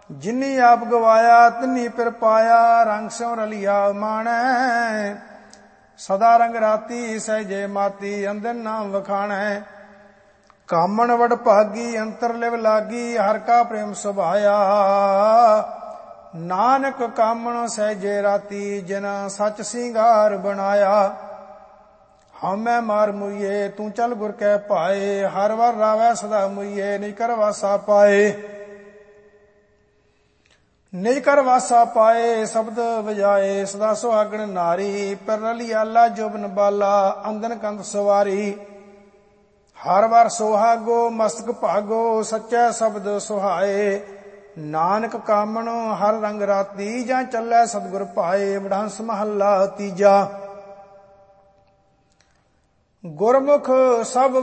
ਜਿਨੀ ਆਪ ਗਵਾਇਆ ਤਿਨੀ ਫਿਰ ਪਾਇਆ। ਰੰਗ ਸਿਉ ਰਲਿਆ ਮਾਣੈ, ਸਦਾ ਰੰਗ ਰਾਤੀ ਸਹਿਜੇ ਮਾਤੀ। ਅੰਦਰ ਨਾਮ ਵਖਾਣੈ, ਕਾਮਣ ਵਡ ਭਾਗੀ ਅੰਤਰ ਲਿਵ ਲਾਗੀ। ਹਰ ਕਾ ਪ੍ਰੇਮ ਸੁਭਾਇਆ, ਨਾਨਕ ਕਾਮਣ ਸਹਿਜੇ ਰਾਤੀ। ਜਿਨਾ ਸੱਚ ਸਿੰਗਾਰ ਬਣਾਇਆ। ਹਉਮੈ ਮਾਰ ਮੁਈਏ ਤੂੰ ਚਲ ਗੁਰ ਕੈ ਭਾਏ। ਹਰ ਵਰ ਰਾਵੈ ਸਦਾ ਮੁਈਏ ਨਿਜ ਕਰ ਵਾਸਾ ਪਾਏ। ਨਿਜ ਕਰ ਵਾਸਾ ਪਾਏ ਸ਼ਬਦ ਵਜਾਏ। ਸਦਾ ਸੁਹਾਗਣ ਨਾਰੀ ਪਰ ਰਲਿਆਲਾ ਜੋਬਨ ਬਾਲਾ। ਅੰਦਨ ਕੰਧ ਸਵਾਰੀ ਹਰ ਵਾਰ ਸੁਹਾਗੋ ਮਸਤਕ ਭਾਗੋ। ਸੱਚੈ ਸ਼ਬਦ ਸੁਹਾਏ, ਨਾਨਕ ਕਾਮਣ ਹਰ ਰੰਗ ਰਾਤੀ। ਜਾਂ ਚੱਲੈ ਸਤਿਗੁਰ ਭਾਏ। ਵਡਹੰਸ ਮਹੱਲਾ ਤੀਜਾ। ਗੁਰਮੁਖ ਸਭ